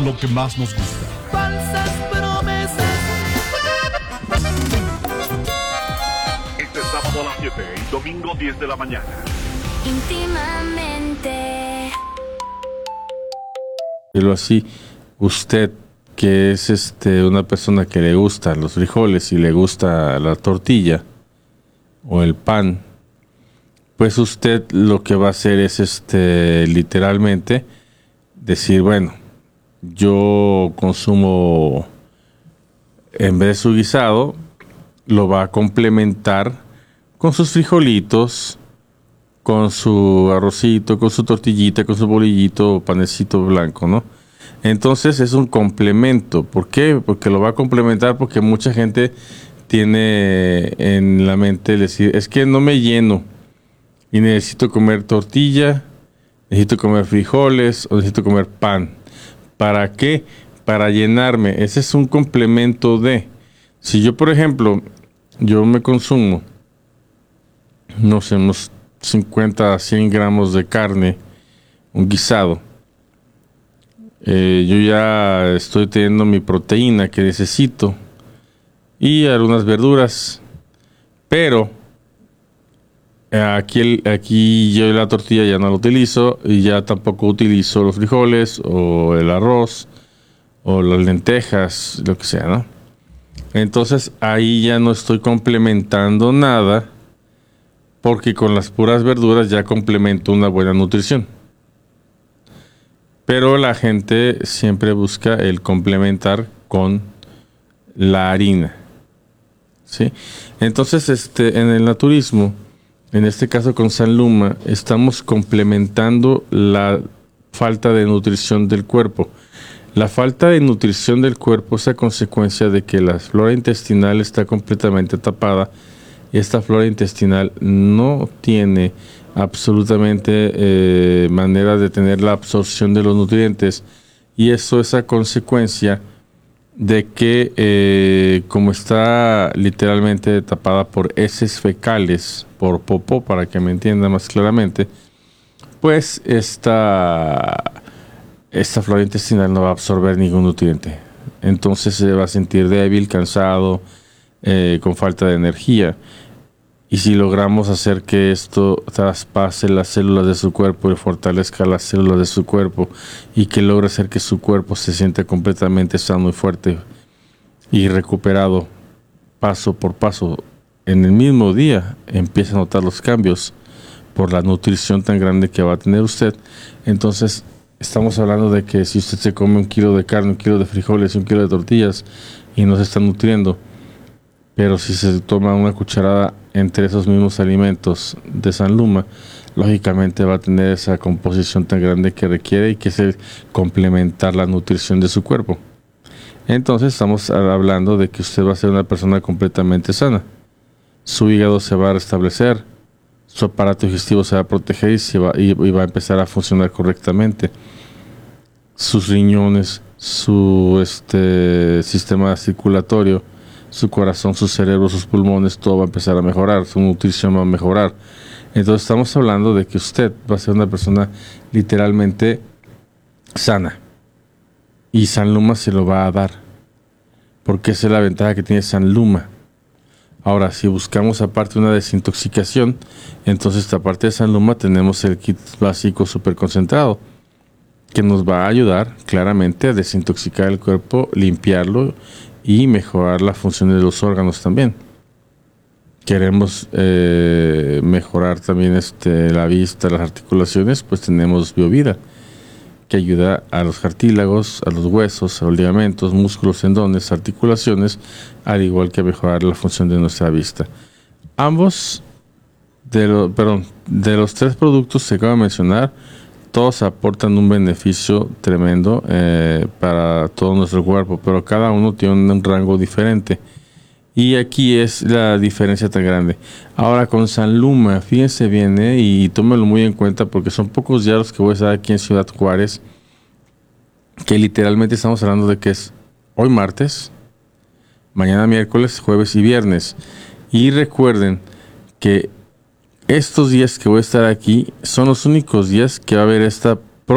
lo que más nos gusta. Falsas promesas. Este sábado a las 7 y domingo 10 de la mañana. Íntimamente. Pero así, usted que es una persona que le gustan los frijoles y le gusta la tortilla o el pan, pues usted lo que va a hacer es literalmente decir, bueno, yo consumo, en vez de su guisado, lo va a complementar con sus frijolitos, con su arrocito, con su tortillita, con su bolillito o panecito blanco, ¿no? Entonces es un complemento. ¿Por qué? Porque lo va a complementar, porque mucha gente tiene en la mente decir, es que no me lleno y necesito comer tortilla, necesito comer frijoles o necesito comer pan. ¿Para qué? Para llenarme. Ese es un complemento de... Si yo, por ejemplo, yo me consumo, no sé, unos 50 a 100 gramos de carne, un guisado, yo ya estoy teniendo mi proteína que necesito y algunas verduras, pero aquí yo la tortilla ya no la utilizo y ya tampoco utilizo los frijoles o el arroz o las lentejas, lo que sea, ¿no? Entonces ahí ya no estoy complementando nada, porque con las puras verduras ya complemento una buena nutrición. Pero la gente siempre busca el complementar con la harina, ¿sí? Entonces, en el naturismo, en este caso con San Luma, estamos complementando la falta de nutrición del cuerpo. La falta de nutrición del cuerpo es a consecuencia de que la flora intestinal está completamente tapada. Esta flora intestinal no tiene absolutamente manera de tener la absorción de los nutrientes, y eso es a consecuencia de que como está literalmente tapada por heces fecales, por popó, para que me entienda más claramente, pues esta flora intestinal no va a absorber ningún nutriente. Entonces se va a sentir débil, cansado, con falta de energía. Y si logramos hacer que esto traspase las células de su cuerpo y fortalezca las células de su cuerpo, y que logre hacer que su cuerpo se sienta completamente sano y fuerte y recuperado paso por paso, en el mismo día empieza a notar los cambios por la nutrición tan grande que va a tener usted. Entonces estamos hablando de que si usted se come 1 kilo de carne, 1 kilo de frijoles y 1 kilo de tortillas y no se está nutriendo, pero si se toma una cucharada entre esos mismos alimentos de San Luma, lógicamente va a tener esa composición tan grande que requiere, y que es el complementar la nutrición de su cuerpo. Entonces estamos hablando de que usted va a ser una persona completamente sana. Su hígado se va a restablecer, su aparato digestivo se va a proteger y va a empezar a funcionar correctamente. Sus riñones, su sistema circulatorio, su corazón, su cerebro, sus pulmones, todo va a empezar a mejorar, su nutrición va a mejorar. Entonces estamos hablando de que usted va a ser una persona literalmente sana, y San Luma se lo va a dar, porque esa es la ventaja que tiene San Luma. Ahora, si buscamos aparte una desintoxicación, entonces aparte de San Luma tenemos el kit básico super concentrado, que nos va a ayudar claramente a desintoxicar el cuerpo, limpiarlo y mejorar la función de los órganos también. Queremos mejorar también la vista, las articulaciones, pues tenemos BioVida, que ayuda a los cartílagos, a los huesos, a los ligamentos, músculos, tendones, articulaciones, al igual que mejorar la función de nuestra vista. Ambos, de los 3 productos que acabo de mencionar, todos aportan un beneficio tremendo para todo nuestro cuerpo, pero cada uno tiene un rango diferente. Y aquí es la diferencia tan grande. Ahora con San Luma, fíjense bien, y tómenlo muy en cuenta, porque son pocos días los que voy a estar aquí en Ciudad Juárez, que literalmente estamos hablando de que es hoy martes, mañana miércoles, jueves y viernes. Y recuerden que estos días que voy a estar aquí son los únicos días que va a haber esta